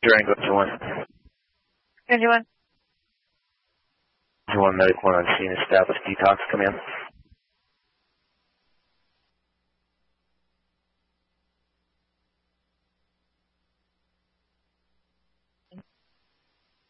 Durango, 21. 21. 21 medical on scene established detox, come in.